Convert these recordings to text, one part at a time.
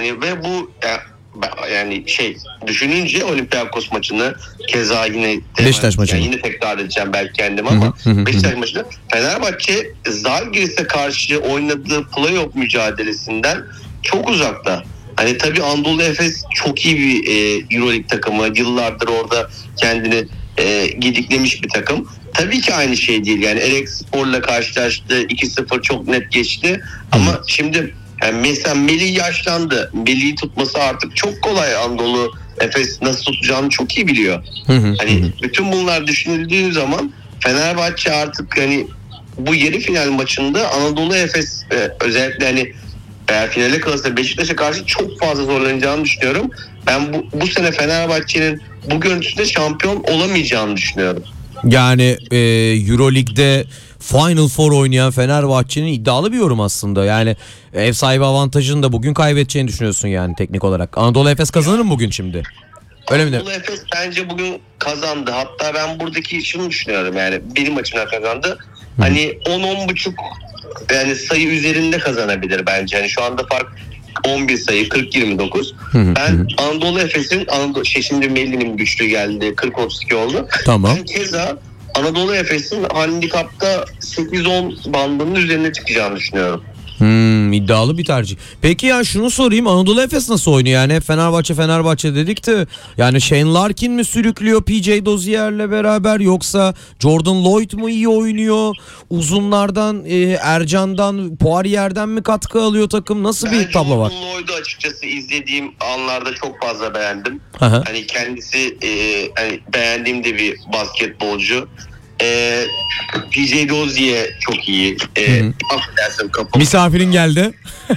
hani ve bu yani düşününce Olympiakos maçını keza yine Beşiktaş maçını. yani yine tekrar edeceğim belki kendimi ama Beşiktaş maçını Fenerbahçe Zalgiris'e karşı oynadığı playoff mücadelesinden çok uzakta. Hani tabii Anadolu Efes çok iyi bir Euroleague takımı. Yıllardır orada kendini gidiklemiş bir takım. Tabii ki aynı şey değil. Yani Erekspor'la karşılaştı. 2-0 çok net geçti. Ama şimdi yani mesela Melih yaşlandı. Melih'i tutması artık çok kolay. Anadolu Efes nasıl tutacağını çok iyi biliyor. Hani bütün bunlar düşünüldüğü zaman Fenerbahçe artık hani bu yarı final maçında Anadolu Efes özellikle hani eğer finale kalırsa Beşiktaş'a karşı çok fazla zorlanacağını düşünüyorum. Ben bu sene Fenerbahçe'nin bu görüntüsünde şampiyon olamayacağını düşünüyorum. Yani Euroleague'de Final Four oynayan Fenerbahçe'nin iddialı bir yorum aslında. Yani ev sahibi avantajını da bugün kaybedeceğini düşünüyorsun yani teknik olarak. Anadolu Efes kazanır mı bugün şimdi? Öyle mi? Anadolu Efes bence bugün kazandı. Hatta ben buradaki şunu düşünüyorum, yani benim maçımda kazandı. Hani 10-10.5 yani sayı üzerinde kazanabilir bence. Yani şu anda fark 11 sayı 40-29. Ben Anadolu Efes'in şimdi Melih'in güçlü geldi 40-32 oldu. Tamam. Ben keza Anadolu Efes'in handikapta 8-10 bandının üzerine çıkacağını düşünüyorum. İddialı bir tercih. Peki ya şunu sorayım, Anadolu Efes nasıl oynuyor? Yani hep Fenerbahçe dedik de yani Shane Larkin mi sürüklüyor PJ Dozier'le beraber, yoksa Jordan Lloyd mu iyi oynuyor? Uzunlardan Ercan'dan, Poirier'den mi katkı alıyor takım? Nasıl bir tablo var? Jordan Lloyd'u açıkçası izlediğim anlarda çok fazla beğendim. Aha. Hani kendisi hani beğendiğim de bir basketbolcu. PJ Dozier çok iyi. Affedersin kapı. Misafirin geldi.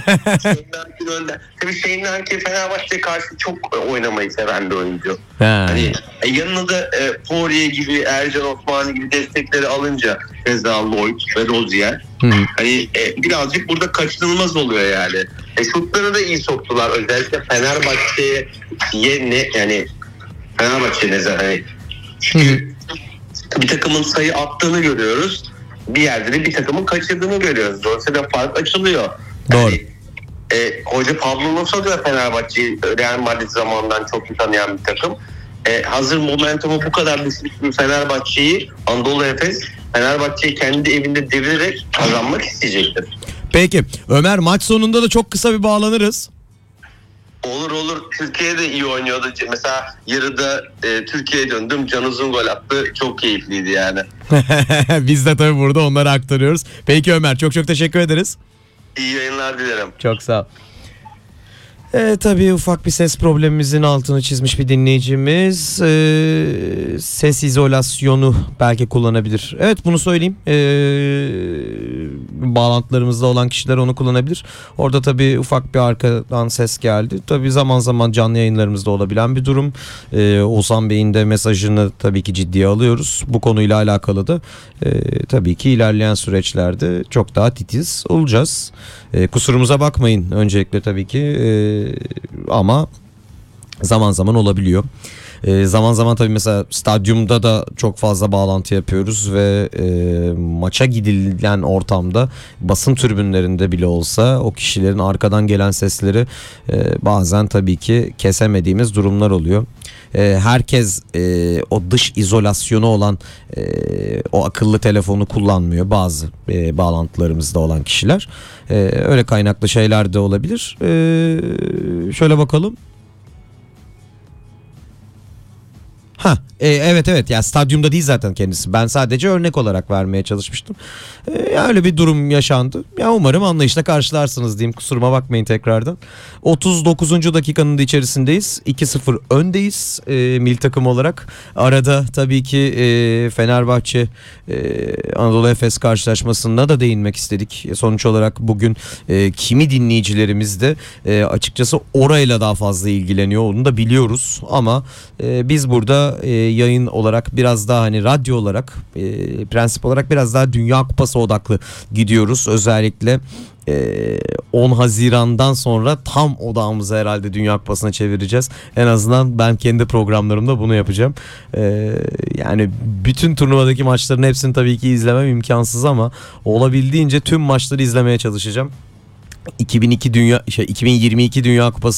Tabii Shane Larkin Fenerbahçe'ye karşı çok oynamayı seven bir oyuncu. Hani yanına da Poirier gibi, Ercan Osmani gibi destekleri alınca Reza Lloyd ve Dozier hani birazcık burada kaçınılmaz oluyor yani. Şutları da iyi soktular. Özellikle Fenerbahçe'ye yani Fenerbahçe hani çünkü bir takımın sayı attığını görüyoruz. Bir yerde de bir takımın kaçırdığını görüyoruz. Dolayısıyla fark açılıyor. Doğru. Yani, Hoca Pablo Laso da Fenerbahçe'yi Real Madrid zamanından çok iyi tanıyan bir takım. Hazır momentumu bu kadar düşük bir Fenerbahçe'yi Anadolu Efes Fenerbahçe'yi kendi evinde devirerek kazanmak isteyecektir. Peki Ömer, maç sonunda da çok kısa bir bağlanırız. Olur. Türkiye'de iyi oynuyordu. Mesela yarıda Türkiye'ye döndüm. Can Uzun gol attı. Çok keyifliydi yani. Biz de tabii burada onları aktarıyoruz. Peki Ömer, çok teşekkür ederiz. İyi yayınlar dilerim. Çok sağ ol. Tabii ufak bir ses problemimizin altını çizmiş bir dinleyicimiz. Ses izolasyonu belki kullanabilir. Evet, bunu söyleyeyim. Bağlantılarımızda olan kişiler onu kullanabilir. Orada tabii ufak bir arkadan ses geldi. Tabii zaman zaman canlı yayınlarımızda olabilen bir durum. Oğuzhan Bey'in de mesajını tabii ki ciddiye alıyoruz. Bu konuyla alakalı da tabii ki ilerleyen süreçlerde çok daha titiz olacağız. Kusurumuza bakmayın öncelikle tabii ki, ama zaman zaman olabiliyor. Zaman zaman tabii mesela stadyumda da çok fazla bağlantı yapıyoruz ve maça gidilen ortamda basın tribünlerinde bile olsa o kişilerin arkadan gelen sesleri bazen tabii ki kesemediğimiz durumlar oluyor. Herkes o dış izolasyonu olan o akıllı telefonu kullanmıyor, bazı bağlantılarımızda olan kişiler. Öyle kaynaklı şeyler de olabilir. Şöyle bakalım. Evet ya, stadyumda değil zaten kendisi. Ben sadece örnek olarak vermeye çalışmıştım. Öyle bir durum yaşandı. Ya umarım anlayışla karşılarsınız diyeyim. Kusuruma bakmayın tekrardan. 39. dakikanın da içerisindeyiz. 2-0 öndeyiz milli takım olarak. Arada tabii ki Fenerbahçe Anadolu Efes karşılaşmasında da değinmek istedik. Sonuç olarak bugün kimi dinleyicilerimiz de açıkçası orayla daha fazla ilgileniyor. Onu da biliyoruz ama biz burada yayın olarak biraz daha hani radyo olarak prensip olarak biraz daha Dünya Kupası odaklı gidiyoruz. Özellikle 10 Haziran'dan sonra tam odağımızı herhalde Dünya Kupası'na çevireceğiz. En azından ben kendi programlarımda bunu yapacağım. Yani bütün turnuvadaki maçların hepsini tabii ki izlemem imkansız ama olabildiğince tüm maçları izlemeye çalışacağım. 2022 Dünya Kupası